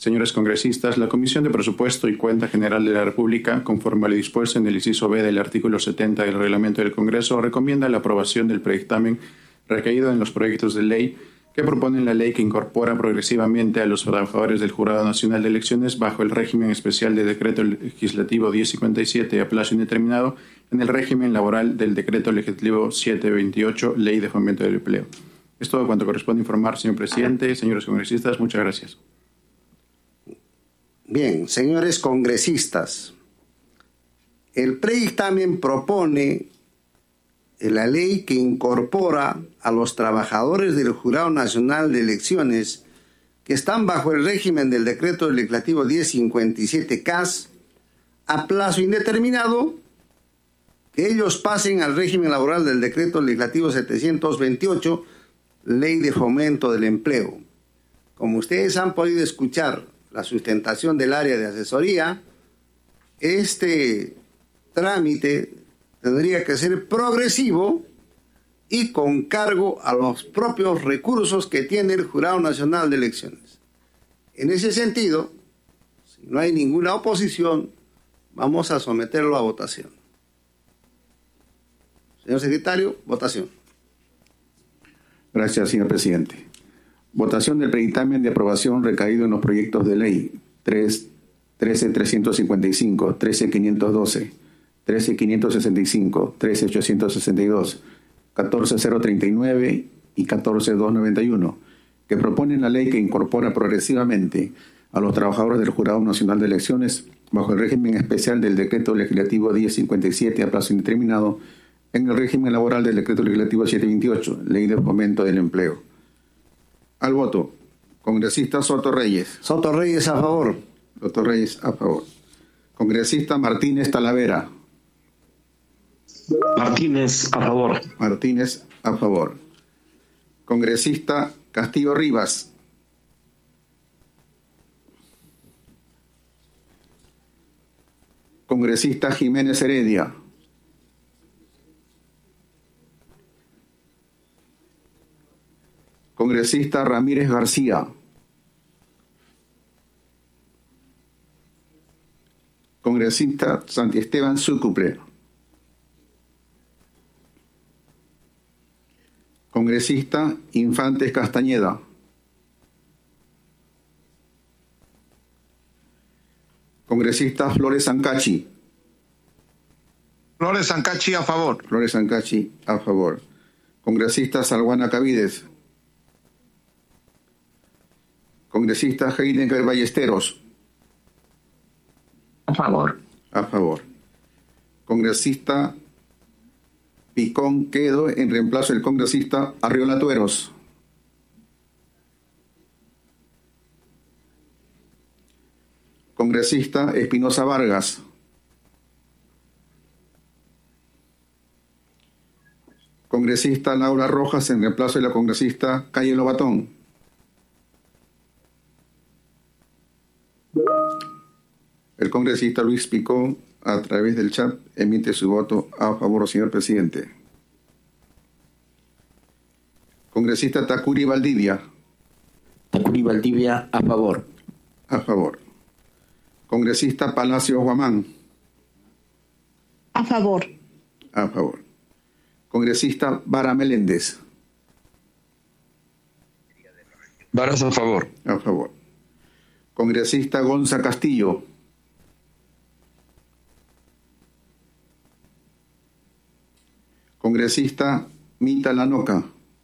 Señores congresistas, la Comisión de Presupuesto y Cuenta General de la República, conforme a lo dispuesto en el inciso B del artículo 70 del Reglamento del Congreso, recomienda la aprobación del predictamen recaído en los proyectos de ley que proponen la ley que incorpora progresivamente a los trabajadores del Jurado Nacional de Elecciones bajo el régimen especial de Decreto Legislativo 1057 a plazo indeterminado en el régimen laboral del Decreto Legislativo 728, Ley de Fomento del Empleo. Es todo cuanto corresponde informar, señor presidente. Señores congresistas, muchas gracias. Bien, señores congresistas, el predictamen propone la ley que incorpora a los trabajadores del Jurado Nacional de Elecciones que están bajo el régimen del Decreto Legislativo 1057-CAS a plazo indeterminado, que ellos pasen al régimen laboral del Decreto Legislativo 728, Ley de Fomento del Empleo. Como ustedes han podido escuchar, la sustentación del área de asesoría, este trámite tendría que ser progresivo y con cargo a los propios recursos que tiene el Jurado Nacional de Elecciones. En ese sentido, si no hay ninguna oposición, vamos a someterlo a votación. Señor secretario, votación. Gracias, señor presidente. Votación del predictamen de aprobación recaído en los proyectos de ley 13.355, 13.512, 13.565, 13.862, 14.039 y 14.291, que proponen la ley que incorpora progresivamente a los trabajadores del Jurado Nacional de Elecciones bajo el régimen especial del Decreto Legislativo 1057 a plazo indeterminado en el régimen laboral del Decreto Legislativo 728, Ley de Fomento del Empleo. Al voto. Congresista Soto Reyes. Soto Reyes a favor. Soto Reyes a favor. Congresista Martínez Talavera. Martínez a favor. Martínez a favor. Congresista Castillo Rivas. Congresista Jiménez Heredia. Congresista Ramírez García. Congresista Santiesteban Sucupre. Congresista Infantes Castañeda. Congresista Flores Sancachi. Flores Sancachi a favor. Flores Sancachi a favor. Congresista Salguana Cavides. Congresista Heidenberg Ballesteros. A favor. A favor. Congresista Picón Quedo en reemplazo del congresista Arriola Tueros. Congresista Espinosa Vargas. Congresista Laura Rojas en reemplazo de la congresista Calle Lobatón. El congresista Luis Picón, a través del chat, emite su voto a favor, señor presidente. Congresista Tacuri Valdivia. Tacuri Valdivia, a favor. A favor. Congresista Palacio Guamán. A favor. A favor. Congresista Vara Meléndez. Varas a favor. A favor. Congresista Gonza Castillo. Congresista Mita Lanoca.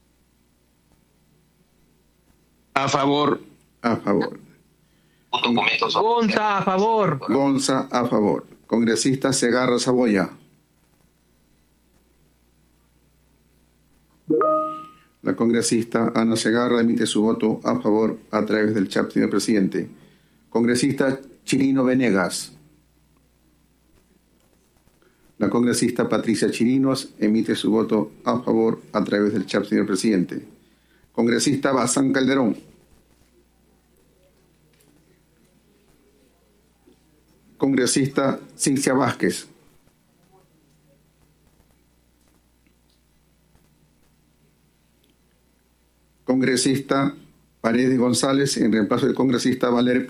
A favor. A favor. Gonza a favor. Gonza a favor. Congresista Segarra Saboya. La congresista Ana Segarra emite su voto a favor a través del chat, señor presidente. Congresista Chirino Venegas. La congresista Patricia Chirinos emite su voto a favor a través del chat, señor presidente. Congresista Bazán Calderón. Congresista Cincia Vázquez. Congresista Paredes González en reemplazo del congresista Valer